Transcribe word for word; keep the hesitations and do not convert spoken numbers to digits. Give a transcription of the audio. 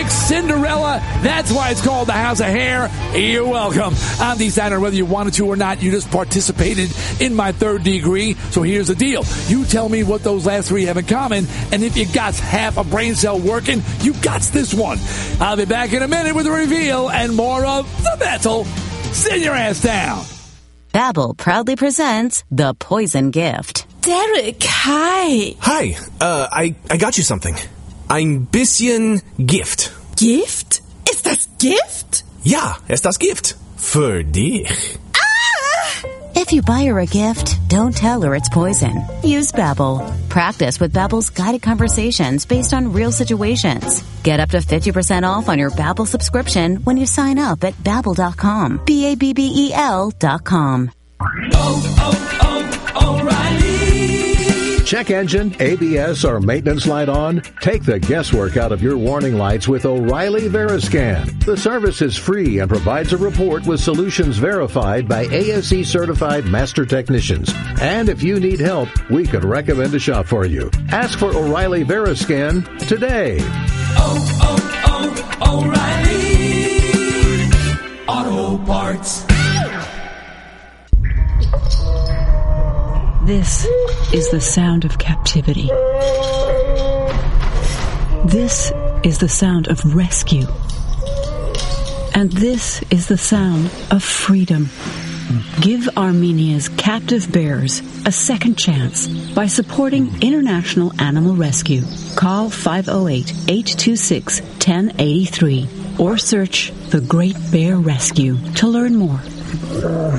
Fix Cinderella. That's why it's called the House of Hair. You're welcome. I'm the designer. Whether you wanted to or not, you just participated in my third degree. So here's the deal. You tell me what those last three have in common, and if you got half a brain cell working, you got this one. I'll be back in a minute with a reveal and more of The Battle. Sit your ass down. Babbel proudly presents The Poison Gift. Derek, hi. Hi, uh, I, I got you something. Ein bisschen Gift. Gift? Ist das Gift? Ja, ist das Gift. Für dich. Ah! If you buy her a gift, don't tell her it's poison. Use Babbel. Practice with Babbel's guided conversations based on real situations. Get up to fifty percent off on your Babbel subscription when you sign up at Babbel dot com. B A B B E L dot com. Oh, oh, oh, O'Reilly. Check engine, A B S, or maintenance light on? Take the guesswork out of your warning lights with O'Reilly Veriscan. The service is free and provides a report with solutions verified by A S E-certified master technicians. And if you need help, we could recommend a shop for you. Ask for O'Reilly Veriscan today. Oh, oh, oh, O'Reilly Auto Parts. This is the sound of captivity. This is the sound of rescue. And this is the sound of freedom. Give Armenia's captive bears a second chance by supporting International Animal Rescue. Call five oh eight, eight two six, one oh eight three or search The Great Bear Rescue to learn more.